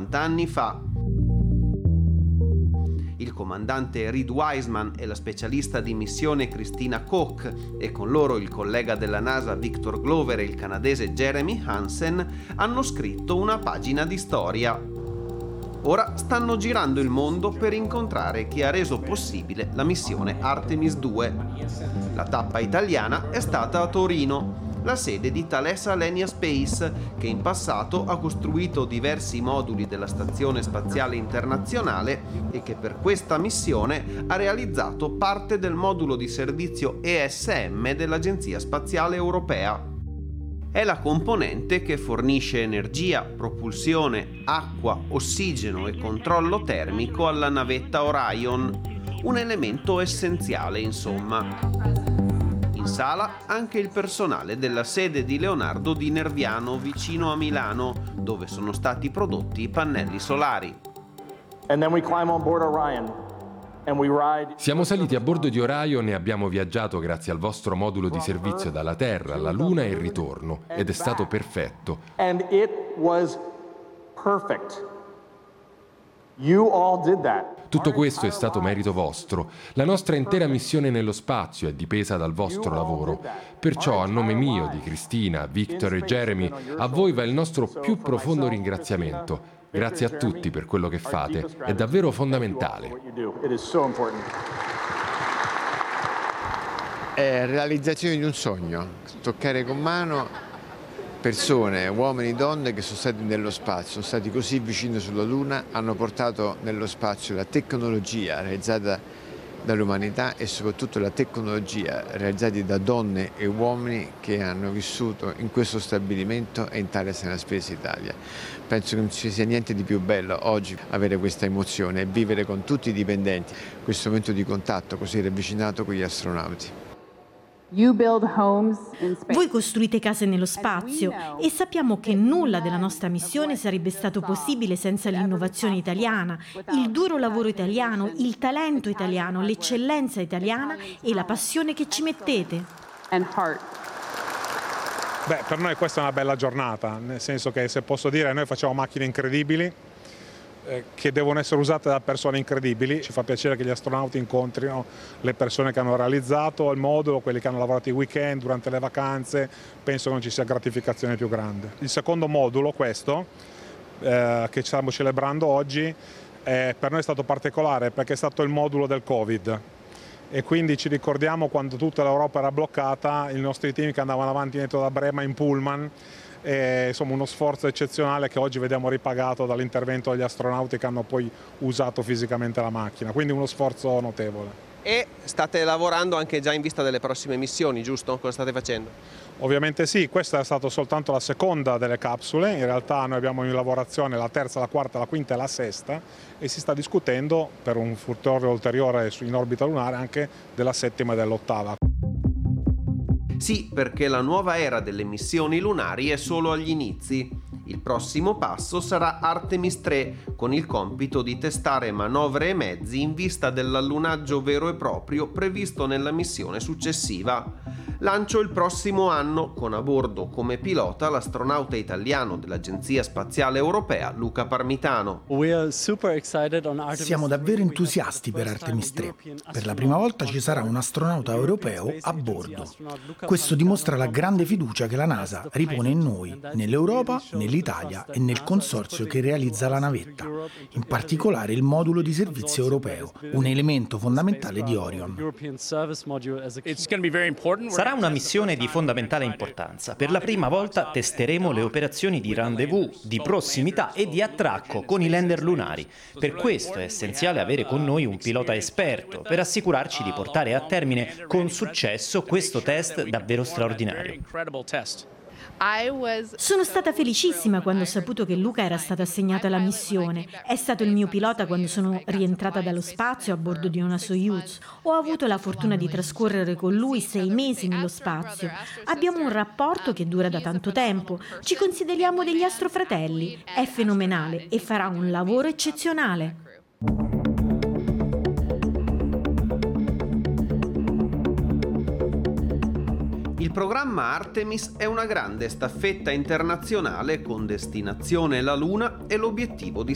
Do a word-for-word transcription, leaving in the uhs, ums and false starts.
cinquanta anni fa. Il comandante Reed Wiseman e la specialista di missione Christina Koch, e con loro il collega della NASA Victor Glover e il canadese Jeremy Hansen, hanno scritto una pagina di storia. Ora stanno girando il mondo per incontrare chi ha reso possibile la missione Artemis due. La tappa italiana è stata a Torino, la sede di Thales Alenia Space, che in passato ha costruito diversi moduli della Stazione Spaziale Internazionale e che per questa missione ha realizzato parte del modulo di servizio E S M dell'Agenzia Spaziale Europea. È la componente che fornisce energia, propulsione, acqua, ossigeno e controllo termico alla navetta Orion, un elemento essenziale, insomma. In sala anche il personale della sede di Leonardo di Nerviano, vicino a Milano, dove sono stati prodotti i pannelli solari. And then we climb on board Orion. Siamo saliti a bordo di Orion e abbiamo viaggiato grazie al vostro modulo di servizio dalla Terra, alla Luna e il ritorno, ed è stato perfetto. And it was perfect. You all did that. Tutto questo è stato merito vostro. La nostra intera missione nello spazio è dipesa dal vostro lavoro. Perciò, a nome mio, di Cristina, Victor e Jeremy, a voi va il nostro più profondo ringraziamento. Grazie a tutti per quello che fate, è davvero fondamentale. È realizzazione di un sogno, toccare con mano persone, uomini e donne che sono stati nello spazio, sono stati così vicini sulla Luna, hanno portato nello spazio la tecnologia realizzata dall'umanità e soprattutto la tecnologia realizzata da donne e uomini che hanno vissuto in questo stabilimento e in Thales Alenia Space Italia. Penso che non ci sia niente di più bello oggi avere questa emozione e vivere con tutti i dipendenti questo momento di contatto così ravvicinato con gli astronauti. Voi costruite case nello spazio e sappiamo che nulla della nostra missione sarebbe stato possibile senza l'innovazione italiana, il duro lavoro italiano, il talento italiano, l'eccellenza italiana e la passione che ci mettete. Beh, per noi questa è una bella giornata, nel senso che, se posso dire, noi facciamo macchine incredibili che devono essere usate da persone incredibili. Ci fa piacere che gli astronauti incontrino le persone che hanno realizzato il modulo, quelli che hanno lavorato i weekend, durante le vacanze. Penso che non ci sia gratificazione più grande. Il secondo modulo, questo, eh, che stiamo celebrando oggi, eh, per noi è stato particolare perché è stato il modulo del Covid. E quindi ci ricordiamo quando tutta l'Europa era bloccata, i nostri team che andavano avanti e indietro da Brema in pullman. E, insomma, uno sforzo eccezionale che oggi vediamo ripagato dall'intervento degli astronauti che hanno poi usato fisicamente la macchina, quindi uno sforzo notevole. E state lavorando anche già in vista delle prossime missioni, giusto? Cosa state facendo? Ovviamente sì, questa è stata soltanto la seconda delle capsule, in realtà noi abbiamo in lavorazione la terza, la quarta, la quinta e la sesta e si sta discutendo per un futuro ulteriore in orbita lunare anche della settima e dell'ottava. Sì, perché la nuova era delle missioni lunari è solo agli inizi. Il prossimo passo sarà Artemis tre, con il compito di testare manovre e mezzi in vista dell'allunaggio vero e proprio previsto nella missione successiva. Lancio il prossimo anno, con a bordo come pilota l'astronauta italiano dell'Agenzia Spaziale Europea Luca Parmitano. Siamo davvero entusiasti per Artemis tre. Per la prima volta ci sarà un astronauta europeo a bordo. Questo dimostra la grande fiducia che la NASA ripone in noi, nell'Europa, nell'Italia e nel consorzio che realizza la navetta, in particolare il modulo di servizio europeo, un elemento fondamentale di Orion. Sarà una missione di fondamentale importanza. Per la prima volta testeremo le operazioni di rendezvous, di prossimità e di attracco con i lander lunari. Per questo è essenziale avere con noi un pilota esperto per assicurarci di portare a termine con successo questo test davvero straordinario. Sono stata felicissima quando ho saputo che Luca era stato assegnato alla missione. È stato il mio pilota quando sono rientrata dallo spazio a bordo di una Soyuz. Ho avuto la fortuna di trascorrere con lui sei mesi nello spazio. Abbiamo un rapporto che dura da tanto tempo. Ci consideriamo degli astrofratelli. È fenomenale e farà un lavoro eccezionale. Il programma Artemis è una grande staffetta internazionale con destinazione la Luna e l'obiettivo di